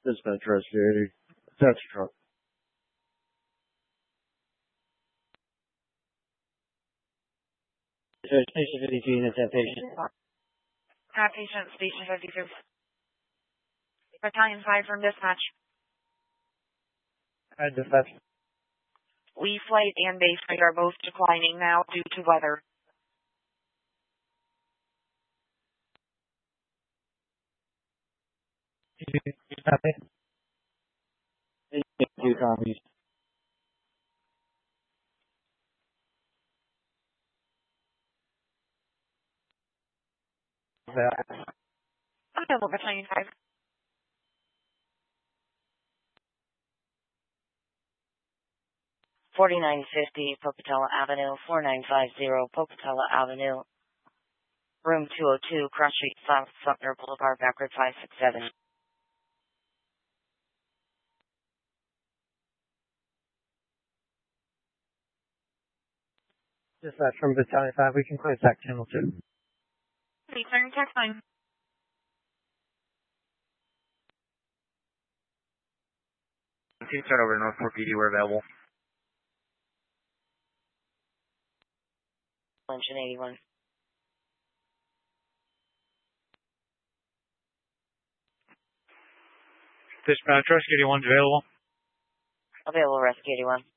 Dispatch rescue 80. That's a truck. Station 52 units, that patient. Patient, Station 52. Battalion 5 from dispatch. Dispatch. Lee flight and base flight are both declining now due to weather. Copy. 2 copies. Available Battalion 5. $49.50 Pocatello Avenue, 4950 Pocatello Avenue, room 202, Cross Street South, Sumter Boulevard, backward 567. Dispatch from Battalion 5, we can clear Tech Channel 2. Clearing text line. Team start over to Northport PD, we're available. Luncheon 81. Dispatch, Rescue 81's available. Available, Rescue 81.